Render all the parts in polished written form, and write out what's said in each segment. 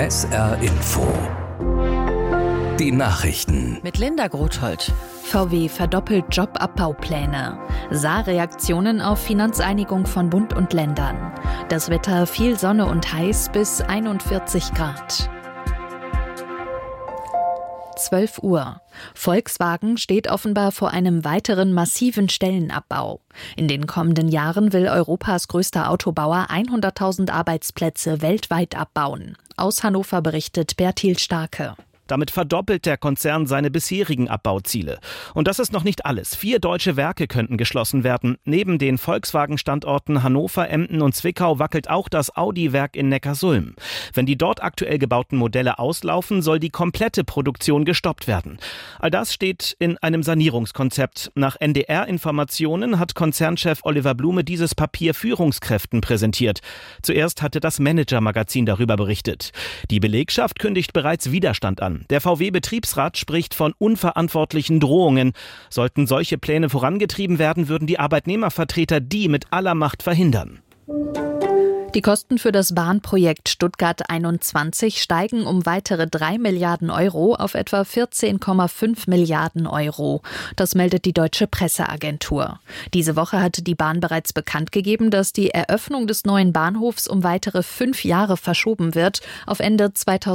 SR Info. Die Nachrichten. Mit Linda Grothold. VW verdoppelt Jobabbaupläne. Saarreaktionen auf Finanzeinigung von Bund und Ländern. Das Wetter viel Sonne und heiß bis 41 Grad. 12 Uhr. Volkswagen steht offenbar vor einem weiteren massiven Stellenabbau. In den kommenden Jahren will Europas größter Autobauer 100.000 Arbeitsplätze weltweit abbauen. Aus Hannover berichtet Bertil Starke. Damit verdoppelt der Konzern seine bisherigen Abbauziele. Und das ist noch nicht alles. 4 deutsche Werke könnten geschlossen werden. Neben den Volkswagen-Standorten Hannover, Emden und Zwickau wackelt auch das Audi-Werk in Neckarsulm. Wenn die dort aktuell gebauten Modelle auslaufen, soll die komplette Produktion gestoppt werden. All das steht in einem Sanierungskonzept. Nach NDR-Informationen hat Konzernchef Oliver Blume dieses Papier Führungskräften präsentiert. Zuerst hatte das Manager-Magazin darüber berichtet. Die Belegschaft kündigt bereits Widerstand an. Der VW-Betriebsrat spricht von unverantwortlichen Drohungen. Sollten solche Pläne vorangetrieben werden, würden die Arbeitnehmervertreter die mit aller Macht verhindern. Die Kosten für das Bahnprojekt Stuttgart 21 steigen um weitere 3 Milliarden Euro auf etwa 14,5 Milliarden Euro. Das meldet die Deutsche Presseagentur. Diese Woche hatte die Bahn bereits bekannt gegeben, dass die Eröffnung des neuen Bahnhofs um weitere 5 Jahre verschoben wird, auf Ende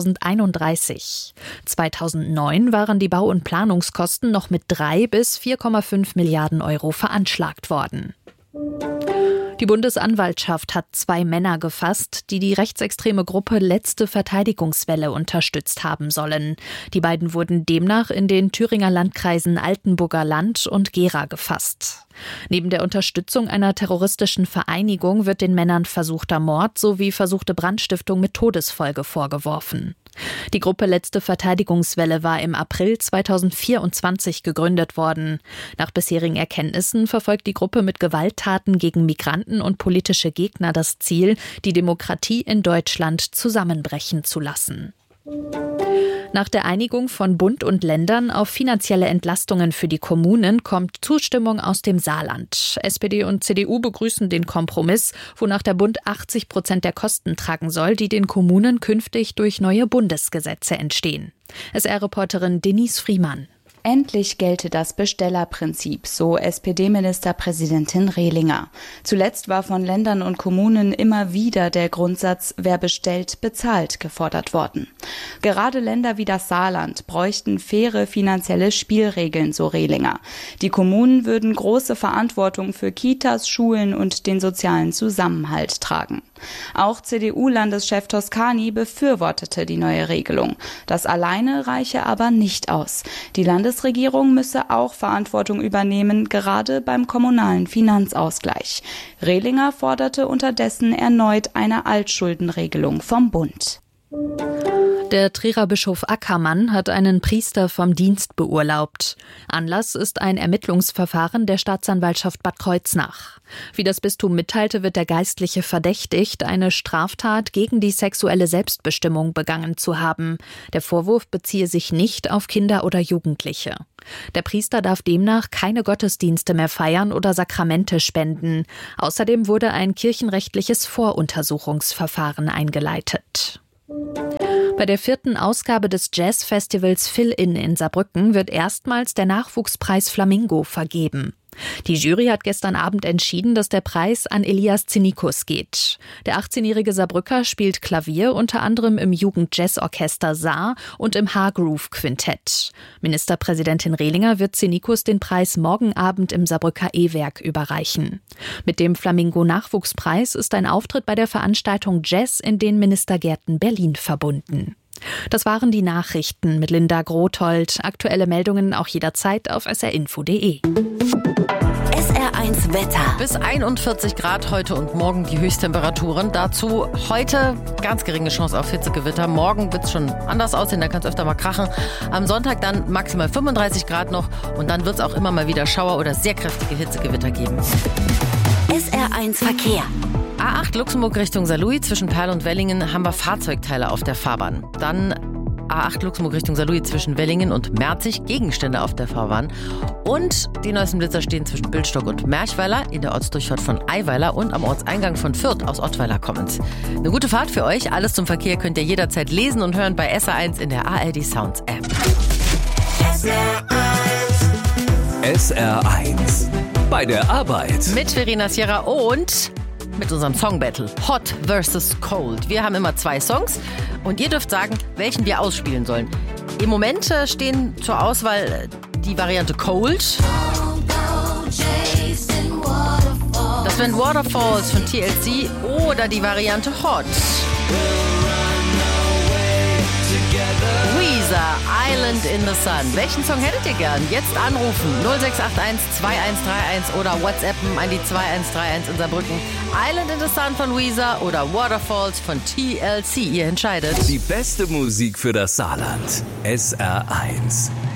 2031. 2009 waren die Bau- und Planungskosten noch mit 3 bis 4,5 Milliarden Euro veranschlagt worden. Die Bundesanwaltschaft hat 2 Männer gefasst, die die rechtsextreme Gruppe Letzte Verteidigungswelle unterstützt haben sollen. Die beiden wurden demnach in den Thüringer Landkreisen Altenburger Land und Gera gefasst. Neben der Unterstützung einer terroristischen Vereinigung wird den Männern versuchter Mord sowie versuchte Brandstiftung mit Todesfolge vorgeworfen. Die Gruppe Letzte Verteidigungswelle war im April 2024 gegründet worden. Nach bisherigen Erkenntnissen verfolgt die Gruppe mit Gewalttaten gegen Migranten und politische Gegner das Ziel, die Demokratie in Deutschland zusammenbrechen zu lassen. Nach der Einigung von Bund und Ländern auf finanzielle Entlastungen für die Kommunen kommt Zustimmung aus dem Saarland. SPD und CDU begrüßen den Kompromiss, wonach der Bund 80% der Kosten tragen soll, die den Kommunen künftig durch neue Bundesgesetze entstehen. SR-Reporterin Denise Friemann. Endlich gelte das Bestellerprinzip, so SPD-Ministerpräsidentin Rehlinger. Zuletzt war von Ländern und Kommunen immer wieder der Grundsatz, wer bestellt, bezahlt, gefordert worden. Gerade Länder wie das Saarland bräuchten faire finanzielle Spielregeln, so Rehlinger. Die Kommunen würden große Verantwortung für Kitas, Schulen und den sozialen Zusammenhalt tragen. Auch CDU-Landeschef Toscani befürwortete die neue Regelung. Das alleine reiche aber nicht aus. Die Landesregierung müsse auch Verantwortung übernehmen, gerade beim kommunalen Finanzausgleich. Rehlinger forderte unterdessen erneut eine Altschuldenregelung vom Bund. Der Trierer Bischof Ackermann hat einen Priester vom Dienst beurlaubt. Anlass ist ein Ermittlungsverfahren der Staatsanwaltschaft Bad Kreuznach. Wie das Bistum mitteilte, wird der Geistliche verdächtigt, eine Straftat gegen die sexuelle Selbstbestimmung begangen zu haben. Der Vorwurf beziehe sich nicht auf Kinder oder Jugendliche. Der Priester darf demnach keine Gottesdienste mehr feiern oder Sakramente spenden. Außerdem wurde ein kirchenrechtliches Voruntersuchungsverfahren eingeleitet. Bei der 4. Ausgabe des Jazzfestivals Fill-In in Saarbrücken wird erstmals der Nachwuchspreis Flamingo vergeben. Die Jury hat gestern Abend entschieden, dass der Preis an Elias Zinnikus geht. Der 18-jährige Saarbrücker spielt Klavier, unter anderem im Jugendjazzorchester Saar und im Hargroove-Quintett. Ministerpräsidentin Rehlinger wird Zinnikus den Preis morgen Abend im Saarbrücker E-Werk überreichen. Mit dem Flamingo-Nachwuchspreis ist ein Auftritt bei der Veranstaltung Jazz in den Ministergärten Berlin verbunden. Das waren die Nachrichten mit Linda Grothold. Aktuelle Meldungen auch jederzeit auf srinfo.de. SR1 Wetter. Bis 41 Grad heute und morgen die Höchsttemperaturen. Dazu heute ganz geringe Chance auf Hitzegewitter. Morgen wird es schon anders aussehen, da kann es öfter mal krachen. Am Sonntag dann maximal 35 Grad noch und dann wird es auch immer mal wieder Schauer oder sehr kräftige Hitzegewitter geben. SR1 Verkehr. A8 Luxemburg Richtung Saarlouis zwischen Perl und Wellingen haben wir Fahrzeugteile auf der Fahrbahn. Dann A8 Luxemburg Richtung Saarlouis zwischen Wellingen und Merzig, Gegenstände auf der Fahrbahn. Und die neuesten Blitzer stehen zwischen Bildstock und Merchweiler, in der Ortsdurchfahrt von Eiweiler und am Ortseingang von Fürth aus Ottweiler kommend. Eine gute Fahrt für euch. Alles zum Verkehr könnt ihr jederzeit lesen und hören bei SR1 in der ARD Sounds App. SR1 bei der Arbeit. Mit Verena Sierra und mit unserem Song Battle. Hot vs. Cold. Wir haben immer 2 Songs und ihr dürft sagen, welchen wir ausspielen sollen. Im Moment stehen zur Auswahl die Variante Cold. Das wären Waterfalls von TLC oder die Variante Hot. Weezer, Island in the Sun. Welchen Song hättet ihr gern? Jetzt anrufen 0681 2131 oder WhatsAppen an die 2131 in Saarbrücken. Island in the Sun von Weezer oder Waterfalls von TLC. Ihr entscheidet. Die beste Musik für das Saarland. SR1.